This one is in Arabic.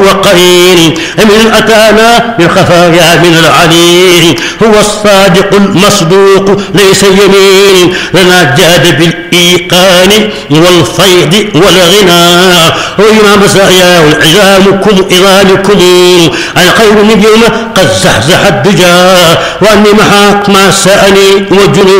وقرين من أتانا بالخفايا من العليل هو الصادق المصدوق ليس يمين لنا جاد بالإيقان والفيض والغنى وإمام مسايا عظامكم الخير من يوم قد زحزح الدجى وأني محاق ما سأني وجنون